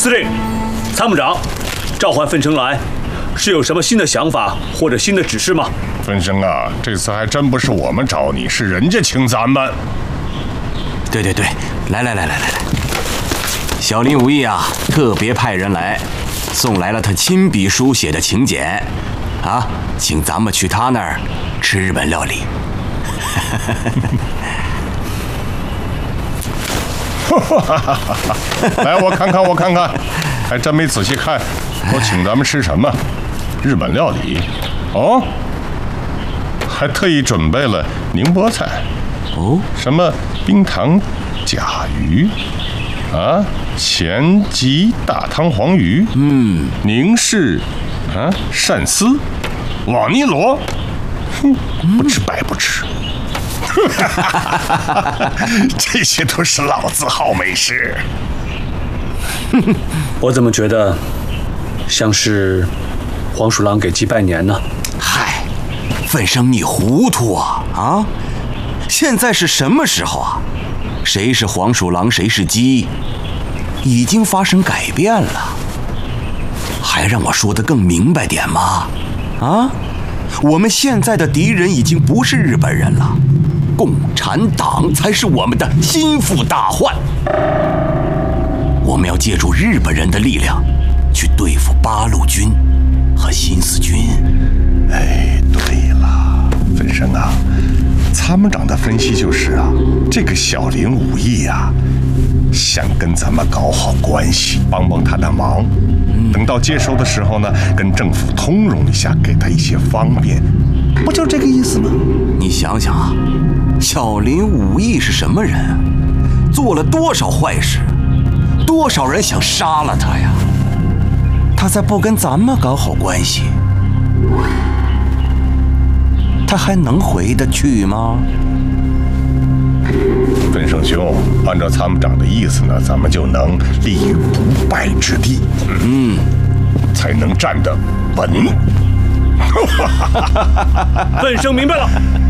司令、参谋长，召唤奋生来，是有什么新的想法或者新的指示吗？ 奋生啊，这次还真不是我们找你，是人家请咱们。 对，来，小林武艺啊，特别派人来，送来了他亲笔书写的请柬，啊，请咱们去他那儿吃日本料理。 来，我看看，还真没仔细看，我请咱们吃什么？日本料理？哦，还特意准备了宁波菜。 哦， 什么冰糖甲鱼啊，前吉大汤黄鱼，宁氏啊鳝丝，瓦尼螺，不吃白不吃。这些都是老字号美食。 我怎么觉得像是黄鼠狼给鸡拜年呢？ 嗨，奋生你糊涂啊！啊，现在是什么时候啊？谁是黄鼠狼，谁是鸡，已经发生改变了。还让我说得更明白点吗？啊，我们现在的敌人已经不是日本人了。共产党才是我们的心腹大患，我们要借助日本人的力量去对付八路军和新四军。 哎，对了，奋生啊，参谋长的分析就是啊，这个小林武艺啊，想跟咱们搞好关系，帮他的忙。等到接收的时候呢，跟政府通融一下，给他一些方便，不就这个意思吗？ 你想想啊，小林武艺是什么人啊？做了多少坏事，多少人想杀了他呀？他再不跟咱们搞好关系，他还能回得去吗？ 奋生兄，按照参谋长的意思呢，咱们就能立于不败之地，才能站得稳。 奋生明白了。